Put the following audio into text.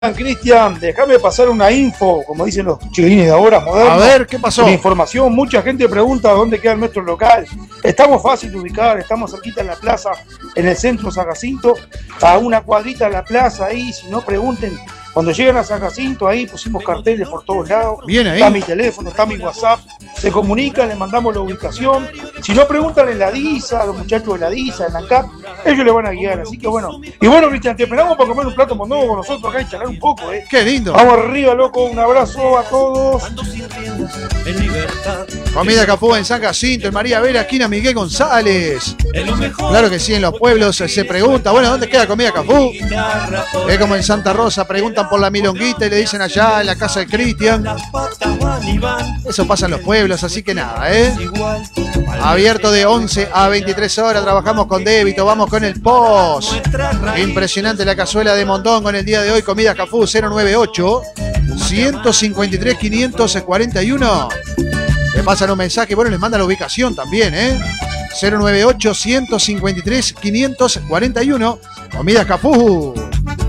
Cristian, déjame pasar una info, como dicen los chiquilines de ahora, modernos. A ver, ¿qué pasó? Una información, mucha gente pregunta dónde queda nuestro local. Estamos fácil de ubicar, estamos cerquita en la plaza, en el centro de San Jacinto, a una cuadrita de la plaza ahí, si no pregunten. Cuando llegan a San Jacinto, ahí pusimos carteles por todos lados. Bien ahí. Está mi teléfono, está mi WhatsApp. Se comunican, les mandamos la ubicación. Si no preguntan en la DISA, a los muchachos de la DISA, en la ANCAP, ellos les van a guiar. Así que bueno. Y bueno, Cristian, te esperamos para comer un plato mondongo con nosotros acá y charlar un poco, ¿eh? Qué lindo. Vamos arriba, loco. Un abrazo a todos. Comida Cafú en San Jacinto, en María Vera, esquina Miguel González. Claro que sí, en los pueblos se pregunta, bueno, ¿dónde queda Comida Cafú? Es como en Santa Rosa, preguntan por la milonguita y le dicen allá en la casa de Cristian. Eso pasa en los pueblos, así que nada, ¿eh? Abierto de 11 a 23 horas, trabajamos con débito, vamos con el POS. Impresionante la cazuela de mondongo en el día de hoy, Comida Cafú 098 153 541. Le pasan un mensaje, bueno, les manda la ubicación también, ¿eh? 098 153 541. Comida Cafú.